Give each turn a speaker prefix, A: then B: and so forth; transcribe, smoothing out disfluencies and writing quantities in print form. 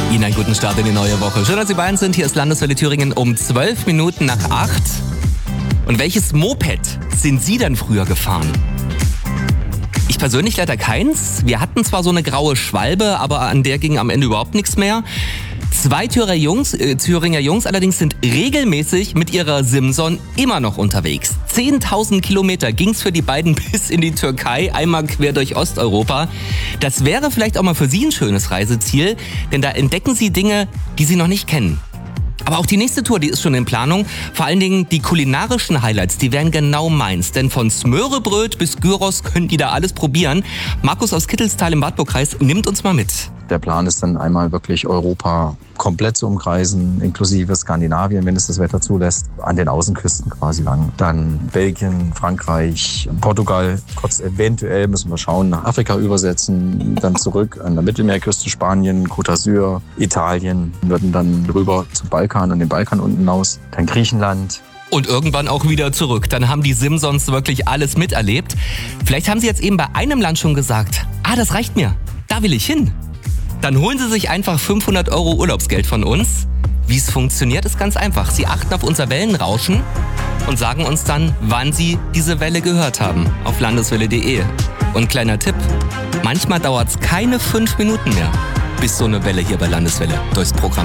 A: Ihnen einen guten Start in die neue Woche. Schön, dass Sie bei uns sind. Hier ist Landeswelle Thüringen um 12 Minuten nach 8. Und welches Moped sind Sie denn früher gefahren? Ich persönlich leider keins. Wir hatten zwar so eine graue Schwalbe, aber an der ging am Ende überhaupt nichts mehr. Zwei Thüringer Jungs allerdings sind regelmäßig mit ihrer Simson immer noch unterwegs. 10.000 Kilometer ging's für die beiden bis in die Türkei, einmal quer durch Osteuropa. Das wäre vielleicht auch mal für Sie ein schönes Reiseziel, denn da entdecken Sie Dinge, die Sie noch nicht kennen. Aber auch die nächste Tour, die ist schon in Planung. Vor allen Dingen die kulinarischen Highlights, die wären genau meins. Denn von Smörebröt bis Gyros können die da alles probieren. Markus aus Kittelstal im Wartburgkreis nimmt uns mal mit.
B: Der Plan ist dann einmal wirklich Europa komplett zu umkreisen, inklusive Skandinavien, wenn es das Wetter zulässt, an den Außenküsten quasi lang. Dann Belgien, Frankreich, Portugal, kurz eventuell müssen wir schauen, nach Afrika übersetzen, dann zurück an der Mittelmeerküste, Spanien, Côte d'Azur, Italien, würden dann rüber zum Balkan, an den Balkan unten hinaus, dann Griechenland.
A: Und irgendwann auch wieder zurück. Dann haben die Simsons wirklich alles miterlebt. Vielleicht haben Sie jetzt eben bei einem Land schon gesagt, das reicht mir, da will ich hin. Dann holen Sie sich einfach 500 € Urlaubsgeld von uns. Wie es funktioniert, ist ganz einfach. Sie achten auf unser Wellenrauschen und sagen uns dann, wann Sie diese Welle gehört haben, auf landeswelle.de. Und kleiner Tipp, manchmal dauert es keine 5 Minuten mehr, bis so eine Welle hier bei Landeswelle durchs Programm